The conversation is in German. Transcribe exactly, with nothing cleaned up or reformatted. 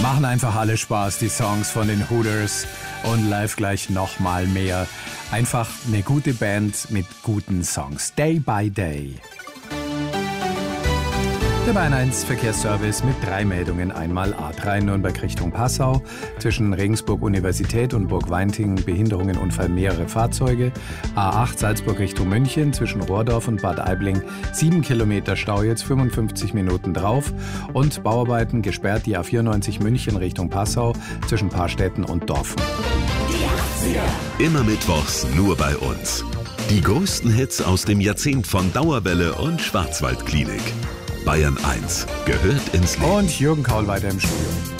Machen einfach alle Spaß, die Songs von den Hooters und live gleich nochmal mehr. Einfach eine gute Band mit guten Songs. Day by Day. Der Bayern eins Verkehrsservice mit drei Meldungen. Einmal A drei Nürnberg Richtung Passau. Zwischen Regensburg Universität und Burg Weinting Behinderungen, Unfall, mehrere Fahrzeuge. A acht Salzburg Richtung München. Zwischen Rohrdorf und Bad Aibling sieben Kilometer Stau, jetzt fünfundfünfzig Minuten drauf. Und Bauarbeiten gesperrt die A vierundneunzig München Richtung Passau zwischen Paarstetten und Dorfen. Immer mittwochs nur bei uns. Die größten Hits aus dem Jahrzehnt von Dauerwelle und Schwarzwaldklinik. Bayern eins gehört ins Leben. Und Jürgen Kaul weiter im Studio.